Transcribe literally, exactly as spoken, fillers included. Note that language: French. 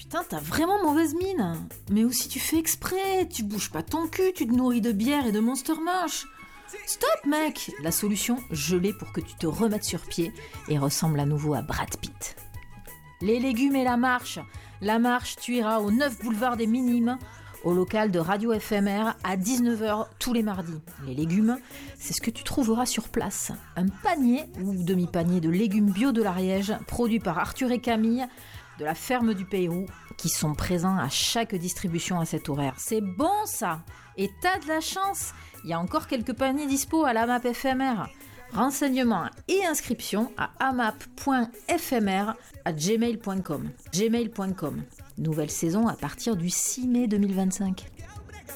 Putain, t'as vraiment mauvaise mine. Mais aussi tu fais exprès, tu bouges pas ton cul, tu te nourris de bière et de Monster Mash. Stop mec. La solution, je l'ai pour que tu te remettes sur pied et ressembles à nouveau à Brad Pitt. Les légumes et la marche. La marche, tu iras au neuf boulevard des Minimes, au local de Radio F M R à dix-neuf heures tous les mardis. Les légumes, c'est ce que tu trouveras sur place. Un panier ou demi-panier de légumes bio de l'Ariège, produits par Arthur et Camille, de la ferme du Pérou, qui sont présents à chaque distribution à cet horaire. C'est bon ça. Et t'as de la chance, il y a encore quelques paniers dispo à l'A M A P F M R. Renseignements et inscriptions à amap point f m r arobase gmail point com. gmail point com. Nouvelle saison à partir du six mai deux mille vingt-cinq.